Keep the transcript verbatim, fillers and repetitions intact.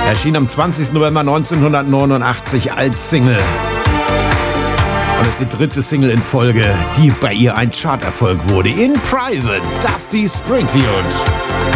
Erschien am zwanzigsten November neunzehnhundertneunundachtzig als Single. Und es ist die dritte Single in Folge, die bei ihr ein Charterfolg wurde. In Private, Dusty Springfield.